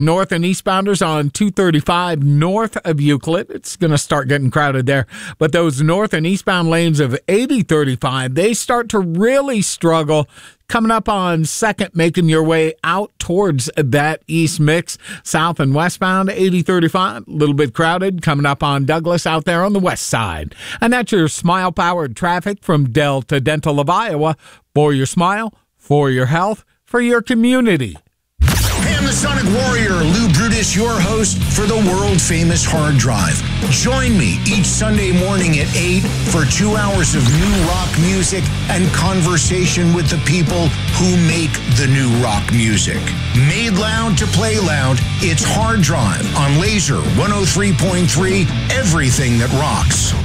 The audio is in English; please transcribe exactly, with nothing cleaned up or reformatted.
North and eastbounders on two thirty-five north of Euclid. It's going to start getting crowded there. But those north and eastbound lanes of eighty thirty-five, they start to really struggle coming up on second, making your way out towards that east mix. South and westbound, eighty thirty-five, a little bit crowded coming up on Douglas out there on the west side. And that's your smile-powered traffic from Delta Dental of Iowa. For your smile, for your health, for your community. Hey, I'm the Sonic Warrior, Lou Brutus, your host for the world-famous Hard Drive. Join me each Sunday morning at eight for two hours of new rock music and conversation with the people who make the new rock music. Made loud to play loud, it's Hard Drive on Laser one oh three point three, everything that rocks.